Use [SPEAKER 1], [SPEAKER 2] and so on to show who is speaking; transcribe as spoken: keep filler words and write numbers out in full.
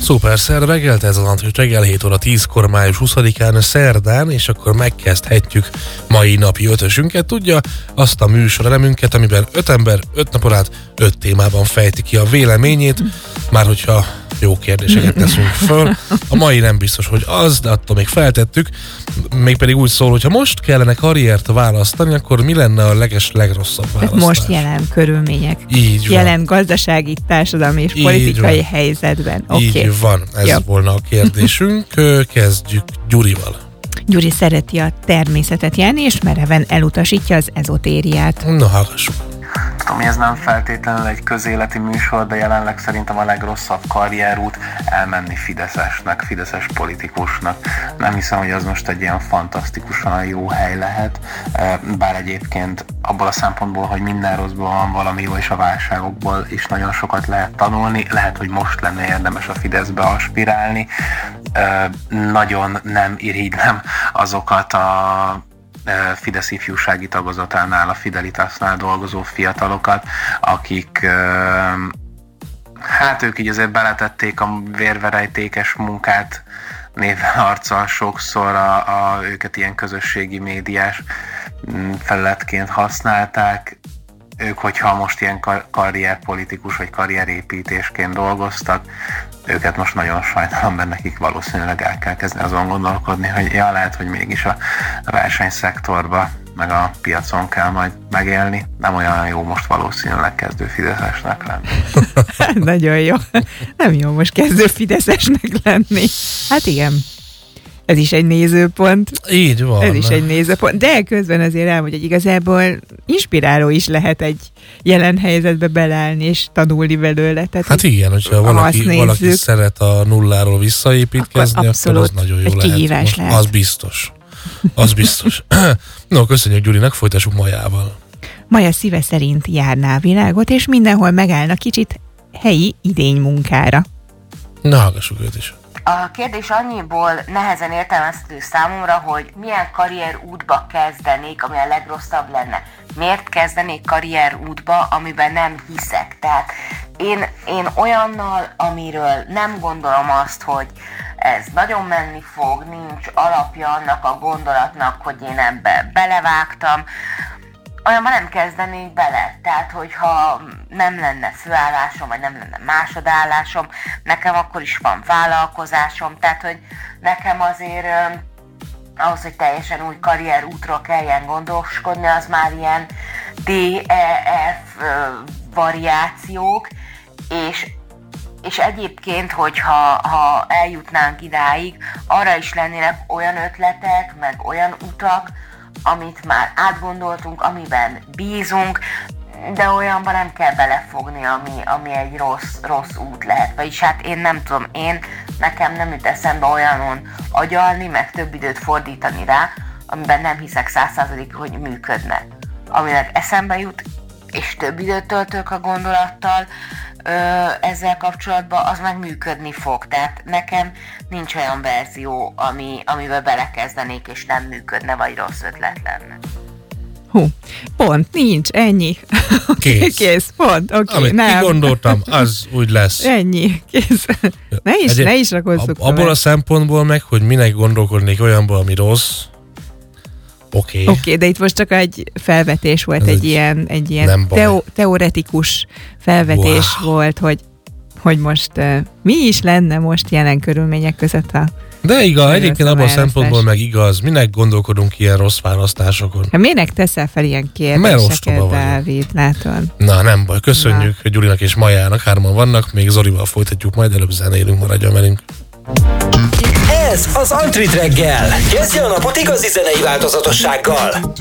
[SPEAKER 1] Szuper, szerda reggelt, ez az Antrit reggel, hét óra tízkor, május huszadikán, szerdán, és akkor megkezdhetjük mai napi ötösünket. Tudja, azt a műsorelemünket, amiben öt ember, öt napon át, öt témában fejti ki a véleményét, már hogyha jó kérdéseket teszünk föl. A mai nem biztos, hogy az, de attól még feltettük, mégpedig úgy szól, hogy ha most kellene karriert választani, akkor mi lenne a leges, legrosszabb választás?
[SPEAKER 2] Most jelen körülmények.
[SPEAKER 1] Így van.
[SPEAKER 2] Jelen gazdasági, társadalmi és
[SPEAKER 1] Így
[SPEAKER 2] politikai
[SPEAKER 1] van.
[SPEAKER 2] helyzetben.
[SPEAKER 1] Így
[SPEAKER 2] Okay.
[SPEAKER 1] van, ez
[SPEAKER 2] Jó.
[SPEAKER 1] volna a kérdésünk. Kezdjük Gyurival.
[SPEAKER 2] Gyuri szereti a természetet járni, és mereven elutasítja az ezotériát.
[SPEAKER 1] Na, hallgassuk.
[SPEAKER 3] Tudom, hogy ez nem feltétlenül egy közéleti műsor, de jelenleg szerintem a legrosszabb karrierút elmenni fideszesnek, fideszes politikusnak. Nem hiszem, hogy az most egy ilyen fantasztikusan jó hely lehet, bár egyébként abból a szempontból, hogy minden rosszból van valami jó, és a válságokból is nagyon sokat lehet tanulni. Lehet, hogy most lenne érdemes a Fideszbe aspirálni. Nagyon nem irigylem azokat a Fidesz ifjúsági tagozatánál, a Fidelitasnál dolgozó fiatalokat, akik hát ők így azért beletették a vérverejtékes munkát névvel, arccal sokszor, a, a, őket ilyen közösségi médiás felületként használták. Ők, hogyha most ilyen kar- karrierpolitikus vagy karrierépítésként dolgoztak, őket most nagyon sajnálom, mert nekik valószínűleg el kell kezdeni azon gondolkodni, hogy ja, lehet, hogy mégis a versenyszektorba, meg a piacon kell majd megélni. Nem olyan jó most valószínűleg kezdő fideszesnek lenni.
[SPEAKER 2] Nagyon jó. Nem jó most kezdő fideszesnek lenni. Hát igen. Ez is egy nézőpont.
[SPEAKER 1] Így van.
[SPEAKER 2] Ez is egy nézőpont. De közben azért elmondja, hogy igazából inspiráló is lehet egy jelen helyzetbe beleállni és tanulni belőle. Tehát
[SPEAKER 1] hát igen, hogyha valaki, valaki szeret a nulláról visszaépítkezni, akkor, akkor az nagyon jó lehet.
[SPEAKER 2] lehet.
[SPEAKER 1] Az biztos. Az biztos. No, köszönjük Gyurinak, folytassuk Majával.
[SPEAKER 2] Maja szíve szerint járná a világot, és mindenhol megállna kicsit helyi idénymunkára.
[SPEAKER 1] Na, hallgassuk őt is.
[SPEAKER 4] A kérdés annyiból nehezen értelmezhető számomra, hogy milyen karrierútba kezdenék, ami a legrosszabb lenne. Miért kezdenék karrierútba, amiben nem hiszek? Tehát én, én olyannal, amiről nem gondolom azt, hogy ez nagyon menni fog, nincs alapja annak a gondolatnak, hogy én ebbe belevágtam, olyanban nem kezdenék bele. Tehát, hogyha nem lenne főállásom, vagy nem lenne másodállásom, nekem akkor is van vállalkozásom, tehát, hogy nekem azért eh, ahhoz, hogy teljesen új karrierútról kelljen gondoskodni, az már ilyen D E F eh, variációk, és és egyébként, hogyha ha eljutnánk idáig, arra is lennének olyan ötletek, meg olyan utak, amit már átgondoltunk, amiben bízunk, de olyanban nem kell belefogni, ami, ami egy rossz, rossz út lehet. Vagyis hát én nem tudom, én, nekem nem jut eszembe olyanon agyalni, meg több időt fordítani rá, amiben nem hiszek száz százalékig, hogy működne. Aminek eszembe jut, és több időt töltök a gondolattal, ezzel kapcsolatban, az meg működni fog. Tehát nekem nincs olyan verzió, ami, amiben belekezdenék, és nem működne, vagy rossz ötlet lenne.
[SPEAKER 2] Hú, pont, nincs, ennyi.
[SPEAKER 1] Kész.
[SPEAKER 2] Kész, pont, oké, okay,
[SPEAKER 1] amit
[SPEAKER 2] nem.
[SPEAKER 1] kigondoltam, az úgy lesz.
[SPEAKER 2] Ennyi, kész. Ne is,
[SPEAKER 1] Egyéb,
[SPEAKER 2] ne is rakozzuk.
[SPEAKER 1] ab, abból a szempontból meg, hogy minek gondolkodnék olyanból, ami rossz, oké. Okay.
[SPEAKER 2] Oké, okay, de itt most csak egy felvetés volt, egy, egy ilyen, egy ilyen teo, teoretikus felvetés wow. volt, hogy, hogy most uh, mi is lenne most jelen körülmények között a...
[SPEAKER 1] De igaz, egyébként abban a szempontból meg igaz, minek gondolkodunk ilyen rossz választásokon?
[SPEAKER 2] Hát minek teszel fel ilyen kérdéseket, Dávid, látod?
[SPEAKER 1] Na, nem baj, köszönjük Na. Gyurinak és Majának, hárman vannak, még Zorival folytatjuk, majd előbb zenélünk, maradjon velünk.
[SPEAKER 5] Ez az Antrit reggel. Kezdje a napot igazi zenei változatossággal.